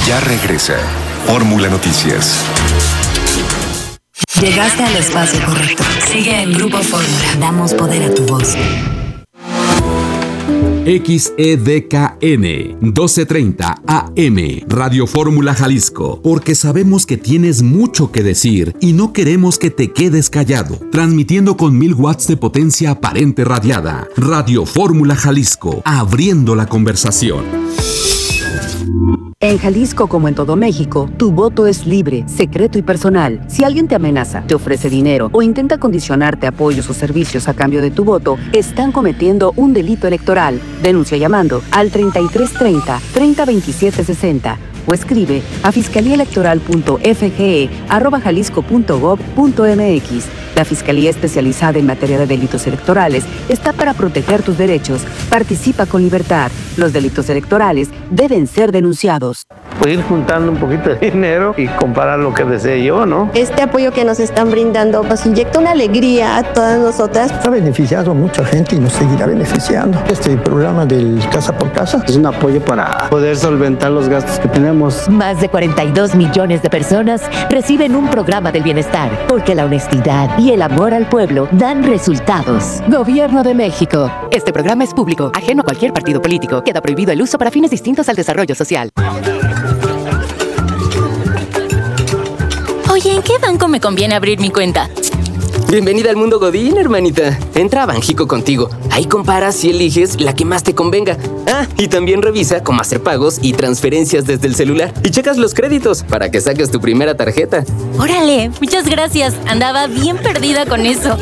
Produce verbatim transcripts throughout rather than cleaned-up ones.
Ya regresa Fórmula Noticias. Llegaste al espacio correcto. Sigue en Grupo Fórmula. Damos poder a tu voz. X E D K N doce treinta A M Radio Fórmula Jalisco, porque sabemos que tienes mucho que decir y no queremos que te quedes callado. Transmitiendo con mil watts de potencia aparente radiada. Radio Fórmula Jalisco, abriendo la conversación. En Jalisco, como en todo México, tu voto es libre, secreto y personal. Si alguien te amenaza, te ofrece dinero o intenta condicionarte apoyos o servicios a cambio de tu voto, están cometiendo un delito electoral. Denuncia llamando al treinta y tres treinta, treinta veintisiete sesenta o escribe a fiscaliaelectoral.fge arroba jalisco punto gob punto mx. La Fiscalía Especializada en Materia de Delitos Electorales está para proteger tus derechos. Participa con libertad. Los delitos electorales deben ser denunciados. Pues ir juntando un poquito de dinero y comprar lo que desee yo, ¿no? Este apoyo que nos están brindando nos inyecta una alegría a todas nosotras. Ha beneficiado a mucha gente y nos seguirá beneficiando. Este programa del Casa por Casa es un apoyo para poder solventar los gastos que tenemos. Más de cuarenta y dos millones de personas reciben un programa del bienestar, porque la honestidad y el amor al pueblo dan resultados. Gobierno de México. Este programa es público, ajeno a cualquier partido político. Queda prohibido el uso para fines distintos al desarrollo social. Oye, ¿en qué banco me conviene abrir mi cuenta? Bienvenida al mundo Godín, hermanita. Entra a Banjico Contigo. Ahí comparas y eliges la que más te convenga. Ah, y también revisa cómo hacer pagos y transferencias desde el celular. Y checas los créditos para que saques tu primera tarjeta. ¡Órale! Muchas gracias. Andaba bien perdida con eso.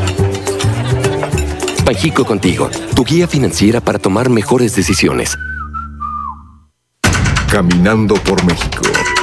Banjico Contigo, tu guía financiera para tomar mejores decisiones. Caminando por México.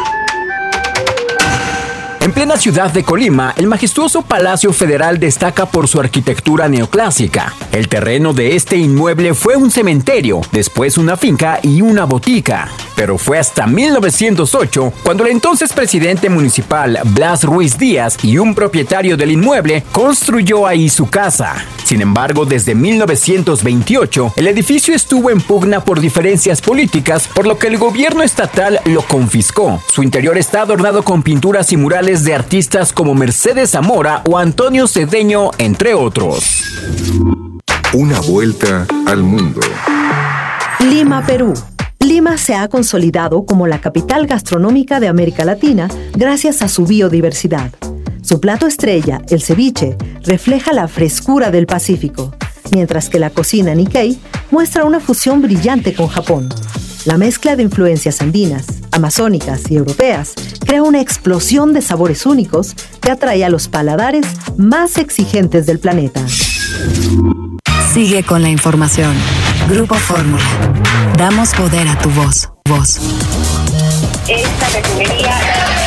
En plena ciudad de Colima, el majestuoso Palacio Federal destaca por su arquitectura neoclásica. El terreno de este inmueble fue un cementerio, después una finca y una botica. Pero fue hasta mil novecientos ocho cuando el entonces presidente municipal Blas Ruiz Díaz y un propietario del inmueble construyó ahí su casa. Sin embargo, desde mil novecientos veintiocho, el edificio estuvo en pugna por diferencias políticas, por lo que el gobierno estatal lo confiscó. Su interior está adornado con pinturas y murales de artistas como Mercedes Zamora o Antonio Cedeño, entre otros. Una vuelta al mundo. Lima, Perú. Lima se ha consolidado como la capital gastronómica de América Latina gracias a su biodiversidad. Su plato estrella, el ceviche, refleja la frescura del Pacífico, mientras que la cocina Nikkei muestra una fusión brillante con Japón. La mezcla de influencias andinas, amazónicas y europeas crea una explosión de sabores únicos que atrae a los paladares más exigentes del planeta. Sigue con la información. Grupo Fórmula. Damos poder a tu voz. Voz. Esta refinería...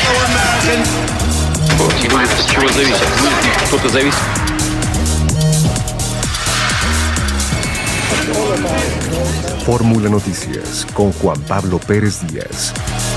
Fórmula Noticias con Juan Pablo Pérez Díaz.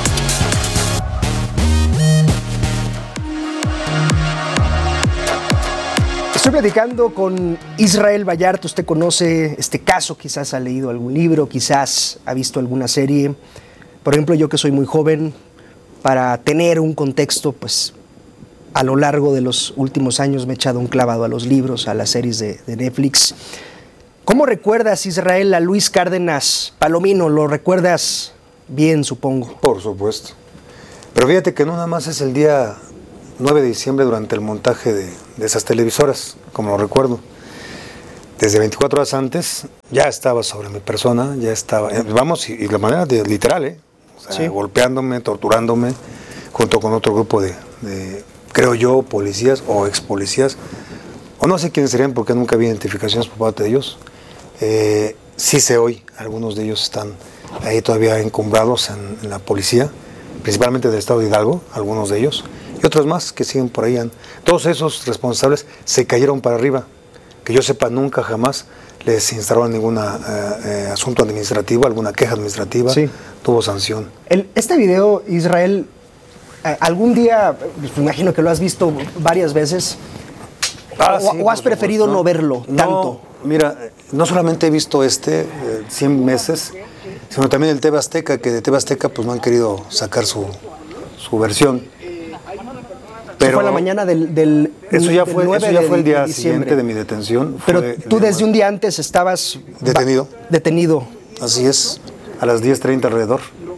Estoy platicando con Israel Vallarta. Usted conoce este caso, quizás ha leído algún libro, quizás ha visto alguna serie. Por ejemplo, yo que soy muy joven, para tener un contexto, pues a lo largo de los últimos años me he echado un clavado a los libros, a las series de, de Netflix. ¿Cómo recuerdas, Israel, a Luis Cárdenas Palomino? ¿Lo recuerdas bien, supongo? Por supuesto. Pero fíjate que no nada más es el día nueve de diciembre durante el montaje de, de esas televisoras, como lo recuerdo. Desde veinticuatro horas antes ya estaba sobre mi persona, ya estaba, vamos, y, y la manera de, literal, ¿eh? O sea, sí. Golpeándome, torturándome, junto con otro grupo de, de, creo yo, policías o ex policías, o no sé quiénes serían porque nunca había identificaciones por parte de ellos. Eh, sí sé hoy, algunos de ellos están ahí todavía encumbrados en, en la policía, principalmente del estado de Hidalgo, algunos de ellos, y otros más que siguen por ahí. Todos esos responsables se cayeron para arriba. Que yo sepa, nunca jamás les instalaron ningún eh, eh, asunto administrativo, alguna queja administrativa, sí. Tuvo sanción. El, este video, Israel, eh, algún día, pues, me imagino que lo has visto varias veces, ah, o, sí, o has preferido no verlo tanto. No, mira, no solamente he visto este, eh, cien meses, sino también el T V Azteca, que de T V Azteca pues no han querido sacar su, su versión. Pero fue la mañana del, del Eso ya, del fue, nueve eso ya de, fue el día de siguiente de mi detención. Pero fue tú desde de, un día antes estabas... Detenido. Detenido. Así es, a las diez treinta alrededor.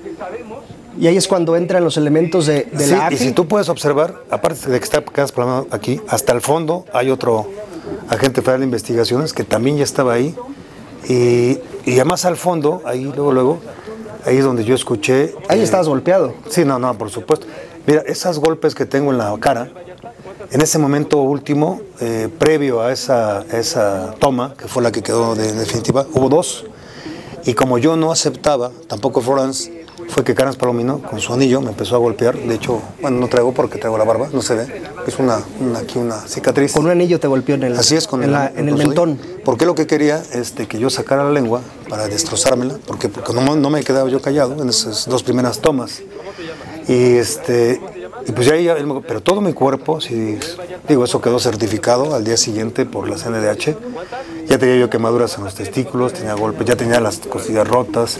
Y ahí es cuando entran los elementos de, de sí, la A F I. Y si tú puedes observar, aparte de que está quedas aquí, hasta el fondo hay otro agente federal de investigaciones que también ya estaba ahí. Y, y además al fondo, ahí luego, luego, ahí es donde yo escuché... Ahí eh, estabas golpeado. Sí, no, no, por supuesto. Mira, esos golpes que tengo en la cara, en ese momento último, eh, previo a esa, esa toma, que fue la que quedó de, definitiva, hubo dos. Y como yo no aceptaba, tampoco Florence, fue que Carlos Palomino, con su anillo, me empezó a golpear. De hecho, bueno, no traigo porque traigo la barba, no se ve. Es una, una aquí una cicatriz. Con un anillo te golpeó en el, Así es, con en, el, la, en el mentón. Porque lo que quería este, que yo sacara la lengua para destrozármela, porque, porque no, no me quedaba yo callado en esas dos primeras tomas. Y este y pues ya, ya, pero todo mi cuerpo, si digo, eso quedó certificado al día siguiente por la C N D H. Ya tenía yo quemaduras en los testículos, tenía golpes, ya tenía las costillas rotas.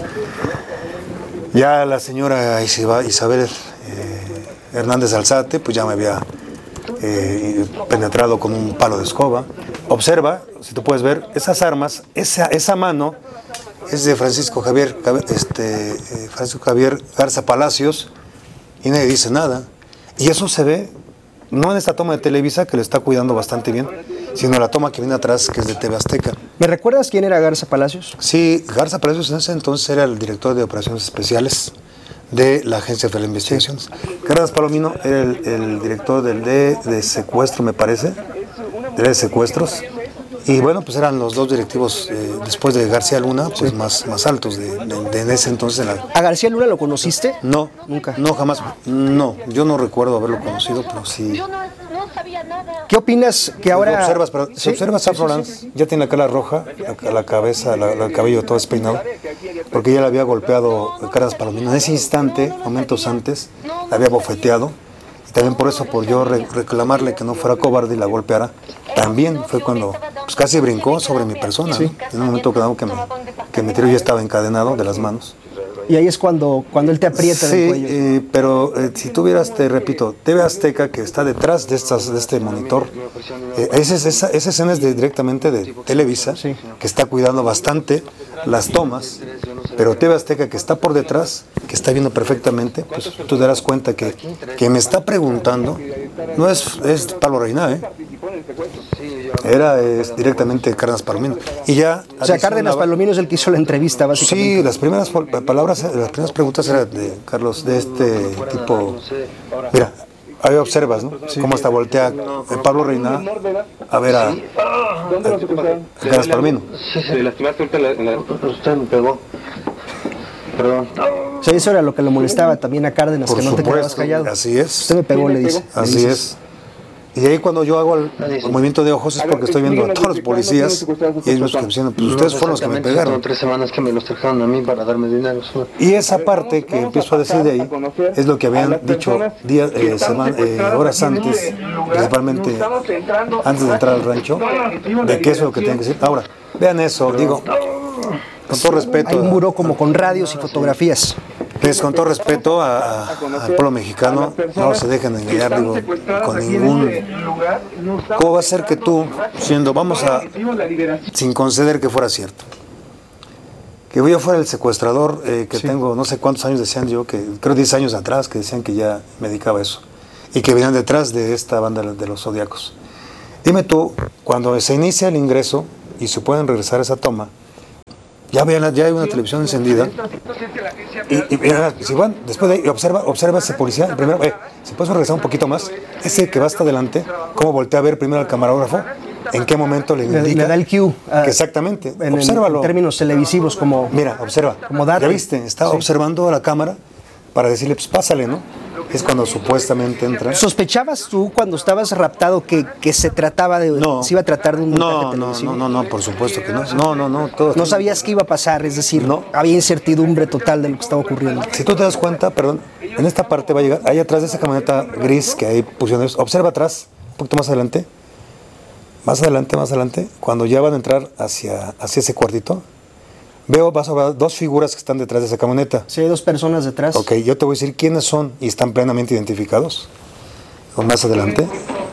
Ya la señora Isabel eh, Hernández Alzate, pues ya me había eh, penetrado con un palo de escoba. Observa, si tú puedes ver, esas armas, esa, esa mano es de Francisco Javier, este, eh, Francisco Javier Garza Palacios, y nadie dice nada. Y eso se ve, no en esta toma de Televisa, que lo está cuidando bastante bien, sino la toma que viene atrás, que es de T V Azteca. ¿Me recuerdas quién era Garza Palacios? Sí, Garza Palacios en ese entonces era el director de operaciones especiales de la Agencia Federal de Investigaciones. Carlos Palomino era el, el director del de, de secuestro, me parece, de secuestros. Y bueno, pues eran los dos directivos, eh, después de García Luna, pues sí. más, más altos de, de, de en ese entonces. En la... ¿A García Luna lo conociste? No, nunca. No, jamás. No, yo no recuerdo haberlo conocido, pero sí. Yo no, no sabía nada. ¿Qué opinas que ahora... Si observas, pero, ¿sí? Si observas a Florence, sí, sí. ya tiene la cara roja, la, la cabeza, la, la, el cabello todo despeinado, porque ya le había golpeado Carlos Palomino. En ese instante, momentos antes, la había bofeteado. También por eso, por yo re reclamarle que no fuera cobarde y la golpeara, también fue cuando pues, casi brincó sobre mi persona. Sí. ¿No? En un momento que, que, me, que me tiró, yo estaba encadenado de las manos. Y ahí es cuando, cuando él te aprieta sí, el cuello. Eh, pero eh, si tú vieras, te repito, T V Azteca, que está detrás de, estas, de este monitor, eh, esa, esa, esa escena es de, directamente de Televisa, sí. que está cuidando bastante las tomas, pero T V Azteca, que está por detrás, que está viendo perfectamente, pues tú te darás cuenta que, que me está preguntando, no es, es Pablo Reina, ¿eh? Era es, directamente Cárdenas Palomino. Y ya, o sea, Cárdenas Palomino es el que hizo la entrevista, básicamente. Sí, las primeras palabras, las primeras preguntas eran de Carlos, de este tipo. Mira, ahí observas, ¿no? Sí. Cómo hasta voltea eh, Pablo Reina a ver a, a, a Cárdenas Palomino. Sí, sí, lastimaste ahorita en la... Usted me pegó. Perdón. O sea, eso era lo que lo molestaba también a Cárdenas, Por que no supuesto, te quedabas callado. Así es. Usted me pegó, le dice. Así le es. Y ahí cuando yo hago el, el movimiento de ojos es porque estoy viendo a todos los policías y ellos me dicen, pues ustedes fueron los que me pegaron. Tres semanas que me los trajeron a mí para darme dinero. Y esa parte que empiezo a decir de ahí es lo que habían dicho días, eh, semana, eh, horas antes, principalmente antes de entrar al rancho, de qué es lo que tienen que decir. Ahora, vean eso, digo, con todo respeto. Hay un muro como con radios y fotografías. Pues con todo respeto a, a, al pueblo mexicano, no se dejen engañar, digo, con ningún... ¿Cómo va a ser que tú, siendo, vamos a, sin conceder que fuera cierto, que yo fuera el secuestrador, eh, que sí. tengo no sé cuántos años decían yo, que creo diez años atrás, que decían que ya me dedicaba a eso, y que venían detrás de esta banda de los Zodiacos? Dime tú, cuando se inicia el ingreso y se pueden regresar a esa toma, ya, vean, ya hay una televisión encendida y, y, y si van, después de ahí, observa, observa ese policía, el primero, eh, si puedes regresar un poquito más, ese que va hasta adelante, cómo voltea a ver primero al camarógrafo, en qué momento le indica. Le da el cue. Uh, exactamente, en, obsérvalo. En términos televisivos, como... Mira, observa, como ya viste, está sí. observando a la cámara para decirle, pues pásale, ¿no? Es cuando supuestamente entra. ¿Sospechabas tú cuando estabas raptado que, que se trataba de, no, se iba a tratar de un montaje no, televisivo? No, no, no, por supuesto que no. No, no, no. Todo no sabías qué iba a pasar, es decir, no. había incertidumbre total de lo que estaba ocurriendo. Si tú te das cuenta, perdón, en esta parte va a llegar, ahí atrás de esa camioneta gris que ahí pusieron, observa atrás, un poquito más adelante, más adelante, más adelante, cuando ya van a entrar hacia, hacia ese cuartito, Veo, vas a ver dos figuras que están detrás de esa camioneta. Sí, hay dos personas detrás. Ok, yo te voy a decir quiénes son y están plenamente identificados. O más adelante.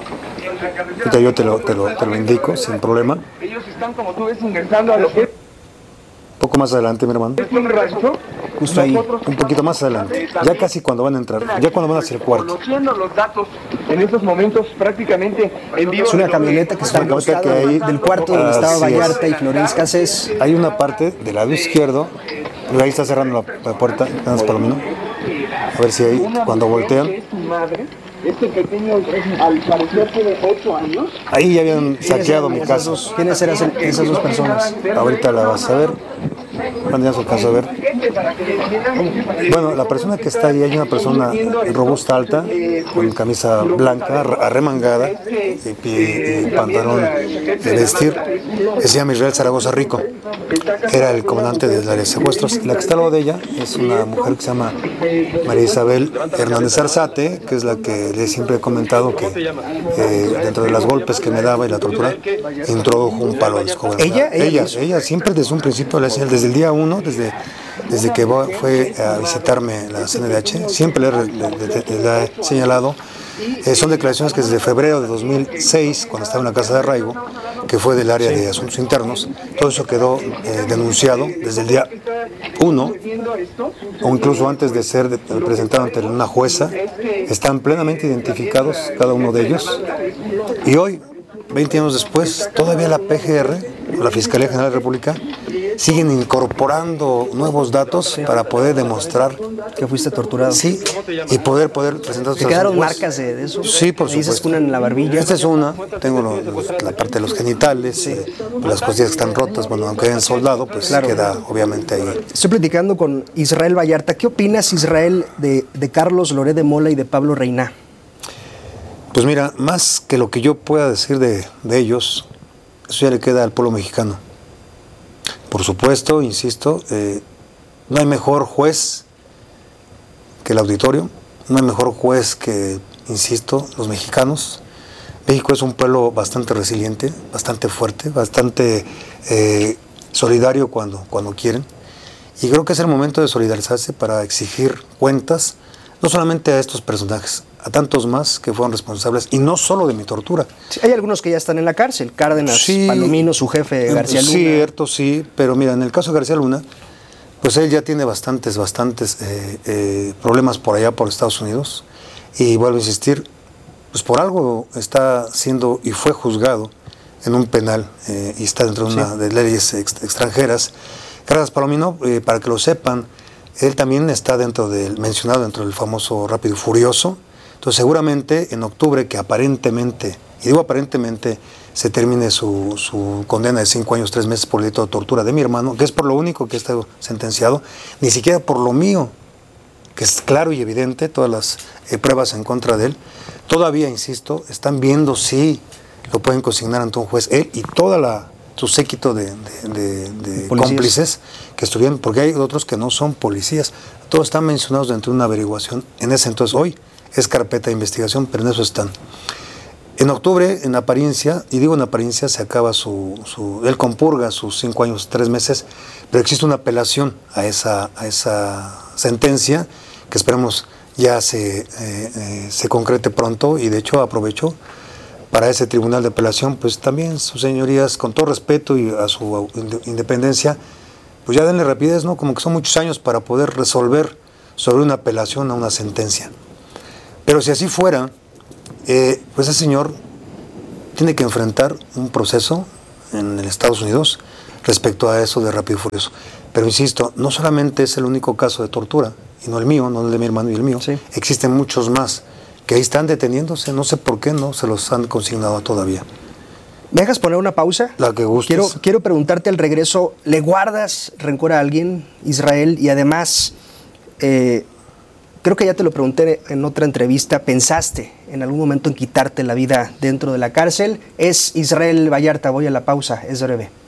Ahorita yo te lo, te, lo, te lo indico sin problema. Ellos están, como tú ves, ingresando a lo que... Un poco más adelante, mi hermano. es un rancho. Justo ahí, un poquito más adelante. Ya casi cuando van a entrar, ya cuando van hacia el cuarto. Conociendo los datos en estos momentos prácticamente en vivo. Es una camioneta que está Una camioneta que hay- del cuarto donde estaba Así Vallarta es. y Florence Cassés. Hay una parte del lado izquierdo, ahí está cerrando la, la puerta, nada palomino. A ver si ahí, cuando voltean, Es tu madre. Este pequeño, al parecer, tiene ocho años. ahí ya habían saqueado mi Esas casa. dos- ¿Quiénes eran esas dos personas? Ahorita la vas a ver. Cuando ya se alcanza a ver. Bueno, la persona que está ahí, hay una persona robusta, alta, con camisa blanca, ar- arremangada y, pi- y pantalón de vestir. Se llama Israel Zaragoza Rico. Era el comandante del área de secuestros. La que está al lado de ella es una mujer que se llama María Isabel Hernández Arzate, que es la que le siempre he comentado que eh, dentro de los golpes que me daba y la tortura, introdujo un palo de escoba. ¿Ella? Ella, ¿Ella? ella siempre desde un principio, desde el día uno, desde, desde que va- fue a visitarme la C N D H, siempre le, he re- le- le- le he señalado. Eh, son declaraciones que desde febrero de dos mil seis, cuando estaba en la casa de arraigo, que fue del área de asuntos internos, todo eso quedó eh, denunciado desde el día uno, o incluso antes de ser de- presentado ante una jueza. Están plenamente identificados cada uno de ellos. Y hoy, veinte años después, todavía la P G R, la Fiscalía General de la República, siguen incorporando nuevos datos para poder demostrar que fuiste torturado. Sí, y poder poder presentar. ¿Te quedaron marcas de, de eso? Sí, por Me dices supuesto. que una en la barbilla. Esta es una, tengo lo- los- la parte de los genitales, eh, las costillas que están rotas, bueno, aunque hayan soldado, pues Claro. queda obviamente ahí. Estoy platicando con Israel Vallarta. ¿Qué opinas, Israel, de, de Carlos Loret de Mola y de Pablo Reina? Pues mira, más que lo que yo pueda decir de, de ellos, eso ya le queda al pueblo mexicano. Por supuesto, insisto, eh, no hay mejor juez que el auditorio, no hay mejor juez que, insisto, los mexicanos. México es un pueblo bastante resiliente, bastante fuerte, bastante eh, solidario cuando, cuando quieren. Y creo que es el momento de solidarizarse para exigir cuentas, no solamente a estos personajes, a tantos más que fueron responsables, y no solo de mi tortura. Sí, hay algunos que ya están en la cárcel. Cárdenas, Sí. Palomino, su jefe, García Luna. Cierto, sí, pero mira, en el caso de García Luna, pues él ya tiene bastantes, bastantes eh, eh, problemas por allá, por Estados Unidos, y vuelvo a insistir, pues por algo está siendo y fue juzgado en un penal eh, y está dentro de una Sí. de leyes ex- extranjeras. Carlos Palomino, eh, para que lo sepan, él también está dentro del, mencionado dentro del famoso Rápido y Furioso. Entonces seguramente en octubre, que aparentemente, y digo aparentemente, se termine su, su condena de cinco años, tres meses por delito de tortura de mi hermano, que es por lo único que está sentenciado, ni siquiera por lo mío, que es claro y evidente, todas las eh, pruebas en contra de él. Todavía, insisto, están viendo si lo pueden consignar ante un juez, él y toda la su séquito de, de, de, de cómplices que estuvieron, porque hay otros que no son policías. Todos están mencionados dentro de una averiguación. En ese entonces, hoy es carpeta de investigación, pero en eso están. En octubre, en apariencia, y digo en apariencia, se acaba su, su él compurga sus cinco años, tres meses, pero existe una apelación a esa, a esa sentencia que esperemos ya se, eh, eh, se concrete pronto, y de hecho aprovecho para ese tribunal de apelación, pues también sus señorías, con todo respeto y a su independencia, pues ya denle rapidez, ¿no? Como que son muchos años para poder resolver sobre una apelación a una sentencia. Pero si así fuera, eh, pues ese señor tiene que enfrentar un proceso en el Estados Unidos respecto a eso de Rápido y Furioso. Pero insisto, no solamente es el único caso de tortura, y no el mío, no el de mi hermano y el mío, sí. Existen muchos más que ahí están deteniéndose, no sé por qué no se los han consignado todavía. ¿Me dejas poner una pausa? La que gustes. Quiero, quiero preguntarte al regreso, ¿le guardas rencor a alguien, Israel? Y además, eh, creo que ya te lo pregunté en otra entrevista, ¿pensaste en algún momento en quitarte la vida dentro de la cárcel? Es Israel Vallarta, voy a la pausa, es breve.